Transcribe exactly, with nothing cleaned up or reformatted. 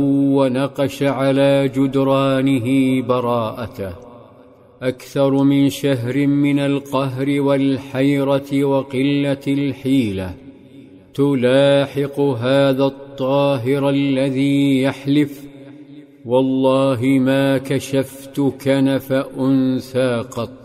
ونقش على جدرانه براءته، أكثر من شهر من القهر والحيرة وقلة الحيلة تلاحق هذا الطاهر الذي يحلف: والله ما كشفت كنف أنثى قط.